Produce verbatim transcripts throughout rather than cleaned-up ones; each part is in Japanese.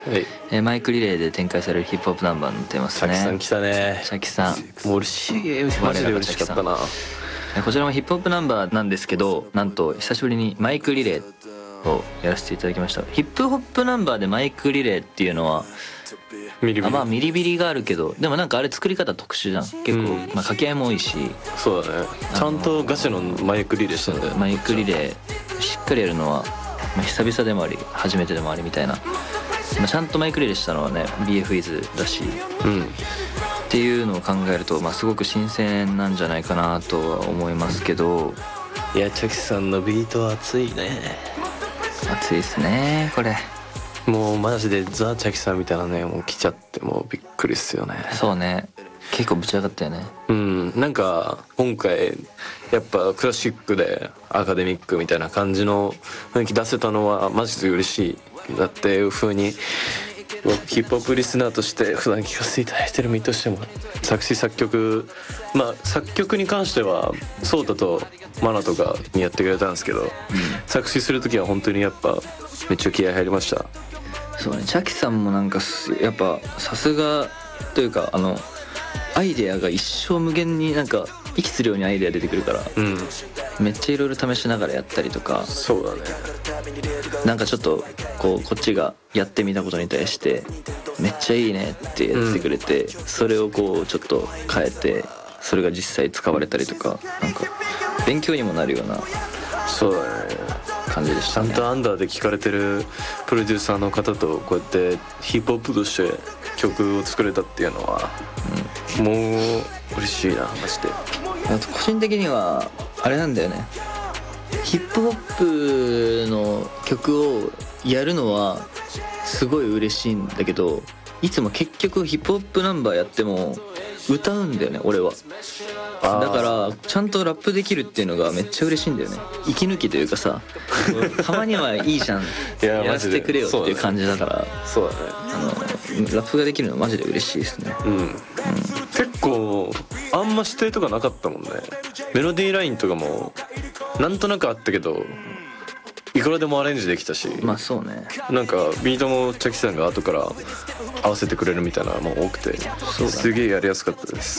はい、 えーマイクリレーで展開されるヒップホップナンバーのテーマですね。 チャキさん来たね。 チャキさん、 もう嬉しい、マジで嬉しかったな。 こちらもヒップホップナンバーなんですけど、なんと久しぶりにマイクリレーをやらせていただきました。ヒップホップナンバーでマイクリレーっていうのはミリビリ、 あまあミリビリがあるけど、でもなんかあれ作り方特殊じゃん。結構、 うんまあ掛け合いも多いし。 そうだね、ちゃんとガチのマイクリレーしたんだよ。 マイクリレーしっかりやるのは、まあ、久々でもあり初めてでもありみたいな、まあ、ちゃんとマイクリレーしたのはね ビーエフ イズだし、 うんっていうのを考えると、まあ、すごく新鮮なんじゃないかなとは思いますけど。 いや、チャキさんのビートは熱いね。 熱いですねこれ。 もうマジでザ・チャキさんみたいなね、もう来ちゃってもうびっくりっすよね。 そうね、結構ぶち上がったよね。 うん、なんか今回やっぱクラシックでアカデミックみたいな感じの雰囲気出せたのはマジで嬉しいだっていう風に、ヒップホップリスナーとして普段聴かせていただいてる身としても、作詞作曲、まあ作曲に関してはソータとマナトがやってくれたんですけど、うん、作詞する時は本当にやっぱめっちゃ気合入りました。 そうね、チャキさんもなんかやっぱさすがというか、あのアイデアが一生無限になんか息するようにアイデア出てくるから、うん、めっちゃいろいろ試しながらやったりとか。 そうだね、 なんかちょっとこうこっちがやってみたことに対してめっちゃいいねってやってくれて、うん、それをこうちょっと変えてそれが実際使われたりとか、なんか勉強にもなるような、 そうだね、 感じでしたね。 ちゃんとアンダーで聴かれてるプロデューサーの方とこうやってヒップホップとして曲を作れたっていうのは、うん、もう嬉しいなマジで。 個人的にはあれなんだよね、ヒップホップの曲をやるのはすごい嬉しいんだけど、いつも結局ヒップホップナンバーやっても歌うんだよね俺は。だからちゃんとラップできるっていうのがめっちゃ嬉しいんだよね。息抜きというかさ、たまにはいいじゃんやらせてくれよっていう感じだから。 そうだね、 あのラップができるのはマジで嬉しいですね。うん、うん、 結構あんま指定とかなかったもんね。メロディーラインとかもなんとなくあったけどいくらでもアレンジできたし、 まあそうね、 なんかビートもチャキさんが後から合わせてくれるみたいなのも多くて、すげえやりやすかったです。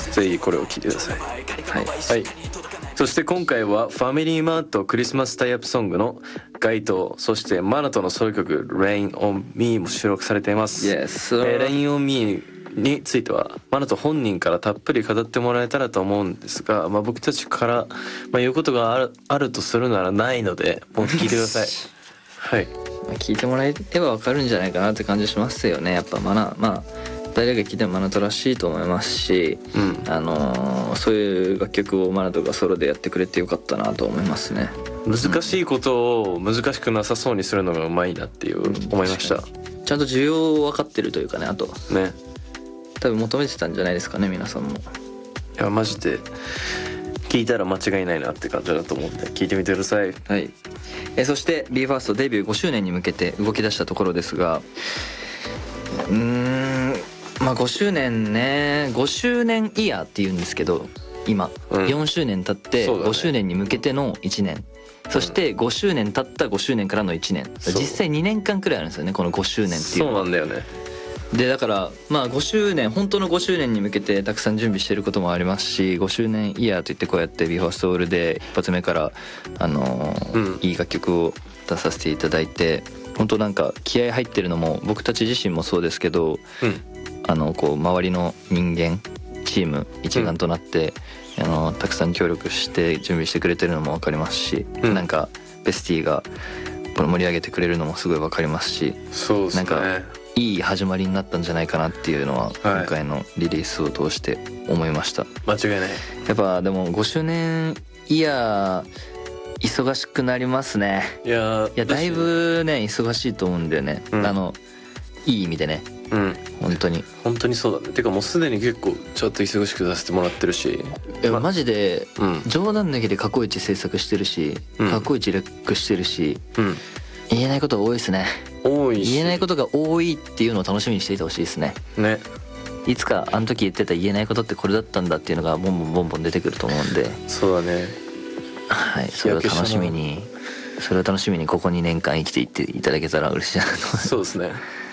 ぜひこれを聴いてください。はい、はい、そして今回はファミリーマートクリスマスタイアップソングの該当、そしてマナトのソロ曲 Rain on Me も収録されています。 Yes、 えー、Rain on Meについてはマナト本人からたっぷり語ってもらえたらと思うんですが、まあ、僕たちから、まあ、言うことがある、あるとするならないのでもう聞いてください。はい、 聞いてもらえれば分かるんじゃないかなって感じしますよね。やっぱマナまあ誰が聴いてもマナトらしいと思いますし、うん、あのー、そういう楽曲をマナトがソロでやってくれてよかったなと思いますね。 難しいことを難しくなさそうにするのがうまいなっていう思いました、うん、 ちゃんと需要を分かってるというかね、あとね多分求めてたんじゃないですかね皆さんも。いやマジで聞いたら間違いないなって感じだと思うんで聞いてみてください。 はい、えそして ビーファースト デビューごしゅうねんに向けて動き出したところですが、うーんまあごしゅうねんね、ごしゅうねんイヤーっていうんですけど今、うん、よんしゅうねん経ってごしゅうねんに向けてのいちねん、そしてごしゅうねん経ったごしゅうねんからのいちねん、実際にねんかんくらいあるんですよねこのごしゅうねんっていうのは。 そうなんだよね。 でだからまあごしゅうねん本当のごしゅうねんに向けてたくさん準備してることもありますし、ごしゅうねんイヤーといってこうやって ビーファースト オールで一発目からあのーうん、いい楽曲を出させていただいて、本当なんか気合入ってるのも僕たち自身もそうですけど、うん、あのこう周りの人間チーム一丸となって、うん、あのたくさん協力して準備してくれてるのも分かりますし、うん、なんかベスティが盛り上げてくれるのもすごい分かりますし、 そうですね、 なんかいい始まりになったんじゃないかなっていうのは今回のリリースを通して思いました。 間違いない。 やっぱでもごしゅうねんイヤー忙しくなりますね。 いやいやだいぶね忙しいと思うんだよね、うん、あのいい意味でね、うん、本当に本当にそうだね。てかもうすでに結構ちょっと忙しくさせてもらってるし、 いやマジで冗談抜きで過去一制作してるし、うん、過去一レックしてるし、うん、言えないことが多いですね。 多いし言えないことが多いっていうのを楽しみにしていてほしいですね。 ね、 いつかあの時言ってた言えないことってこれだったんだっていうのがボンボンボンボン出てくると思うんで。 そうだね。 はい、それを楽しみにそれを楽しみにここにねんかん生きていっていただけたら嬉しいなと思います。 そうですね。